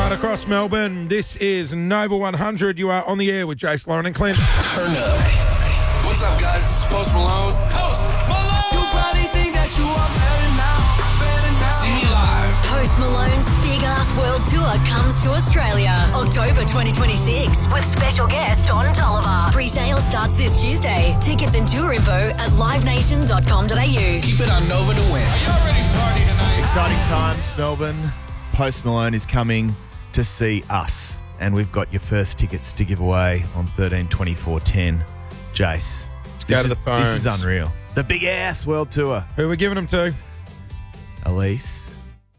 Right across Melbourne, this is Nova 100. You are on the air with Jace, Lauren and Clint. Turn up. What's up, guys? This is Post Malone. Post Malone! You probably think that you are better now. See me live. Post Malone's Big Ass World Tour comes to Australia, October 2026, with special guest Don Tolliver. Pre-sale starts this Tuesday. Tickets and tour info at livenation.com.au. Keep it on Nova to win. Are y'all ready to party tonight? Exciting times, Melbourne. Post Malone is coming to see us, and we've got your first tickets to give away on 13/24/10. Jace, go to the phones. This is unreal. The Big Ass World Tour. Who are we giving them to? Elise,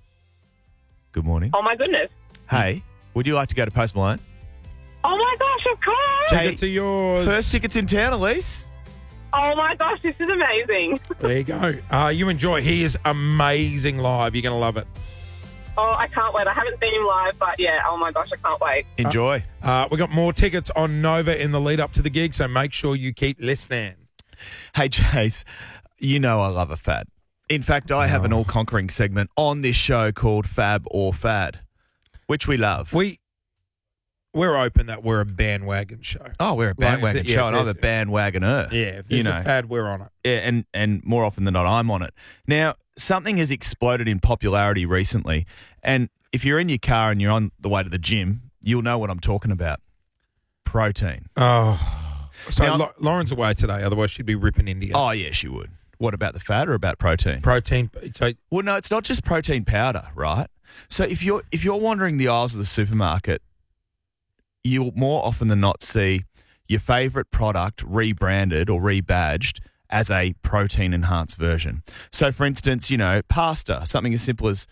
good morning. Oh, my goodness. Hey, would you like to go to Post Malone? Oh, my gosh, of course. Hey, Tickets are yours. First tickets in town, Elise. Oh, my gosh, this is amazing. There you go. You enjoy. He is amazing live. You're going to love it. Oh, I can't wait. I haven't seen him live, but yeah, oh, my gosh, I can't wait. Enjoy. We got more tickets on Nova in the lead up to the gig, so make sure you keep listening. Hey, Jace, you know I love a fad. In fact, I have an all-conquering segment on this show called Fab or Fad, which we love. We're open that we're a bandwagon show. Oh, we're a bandwagon yeah, show, and I'm a there's- bandwagoner. Yeah, if there's a fad, we're on it. Yeah, and more often than not, I'm on it. Now, something has exploded in popularity recently, and if you're in your car and you're on the way to the gym, you'll know what I'm talking about. Protein. Oh. So Now- Lauren's away today, otherwise she'd be ripping India. Oh, yeah, she would. What about the fat or about protein? Protein. So Well, no, it's not just protein powder, right? So if you're wandering the aisles of the supermarket, you'll more often than not see your favourite product rebranded or rebadged as a protein-enhanced version. So, for instance, pasta, something as simple as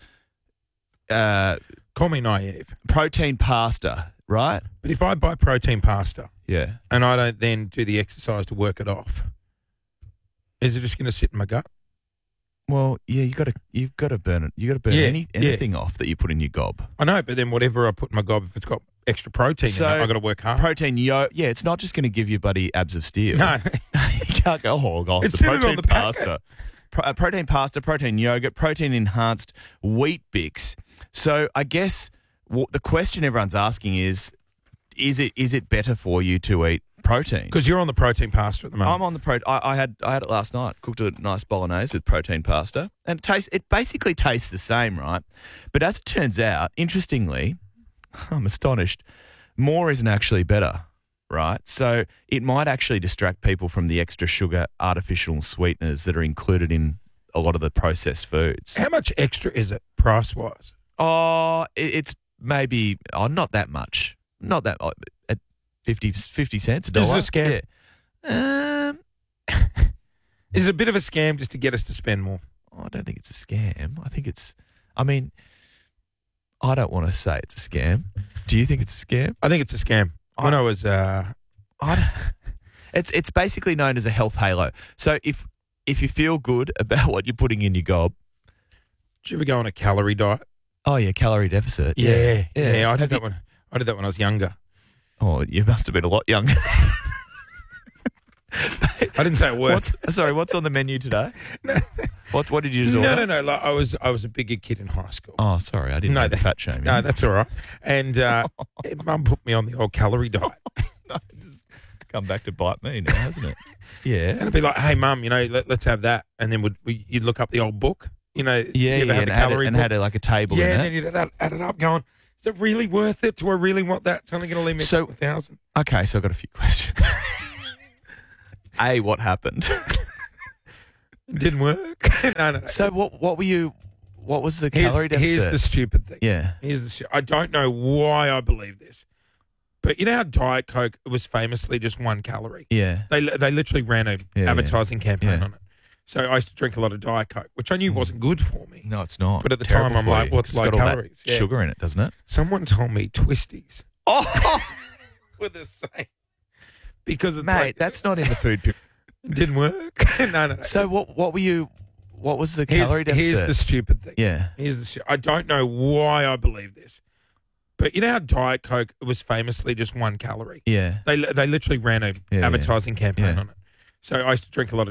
call me naive, protein pasta, right? but if I buy protein pasta Yeah. and I don't then do the exercise to work it off, is it just going to sit in my gut? Well, yeah, you've got to burn it. You got to burn Yeah, anything off that you put in your gob. I know, but then whatever I put in my gob, if it's got extra protein in it, I've got to work hard. Protein it's not just going to give you buddy abs of steel. No. You can't go, It's the sitting on protein the packet. pasta. Protein pasta, protein yogurt, protein enhanced wheat bix. So I guess the question everyone's asking is it better for you to eat protein? Because you're on the protein pasta at the moment. I'm on the I had it last night. Cooked a nice bolognese with protein pasta, and it basically tastes the same, right? But as it turns out, interestingly, I'm astonished. More isn't actually better, right? So it might actually distract people from the extra sugar, artificial sweeteners that are included in a lot of the processed foods. How much extra is it price-wise? Oh, it's maybe not that much. Not that at 50 cents a dollar. Is it a scam? Yeah. Is it a bit of a scam just to get us to spend more? I don't think it's a scam. I don't want to say it's a scam. Do you think it's a scam? I think it's a scam. When I was... It's basically known as a health halo. So if you feel good about what you're putting in your gob. Did you ever go on a calorie diet? Oh, yeah, calorie deficit. Yeah. I Have did that you- one. I did that when I was younger. Oh, you must have been a lot younger. I didn't say a word. What's on the menu today? What did you just order? No. Like, I was a bigger kid in high school. Oh, sorry, I didn't know the fat shame. No, that's all right. And Mum put me on the old calorie diet. No, this has come back to bite me now, hasn't it? Yeah. And I'd be like, hey, Mum, let's have that. And then you'd look up the old book. You ever have and a calorie book? had like a table Yeah, in and it. then you'd add it up going, is it really worth it? Do I really want that? It's only going to leave me a couple thousand. Okay, so I've got a few questions. A, what happened? It didn't work. No. So what was the calorie deficit? Here's the stupid thing. Yeah. I don't know why I believe this, but you know how Diet Coke was famously just 1 calorie? Yeah. They literally ran a Yeah, advertising campaign Yeah. on it. So I used to drink a lot of Diet Coke, which I knew wasn't good for me. No, it's not. But at the Terrible time, I'm for like, you. what's It's low got all that calories? Yeah. sugar in it, doesn't it? Someone told me Twisties Oh, were the same. Because it's mate, like, that's not in the food pyramid. it didn't work. No. So what was the calorie deficit? Here's the stupid thing. Yeah. I don't know why I believe this, but you know how Diet Coke was famously just 1 calorie? Yeah. They literally ran a Yeah, advertising campaign Yeah. on it. So I used to drink a lot of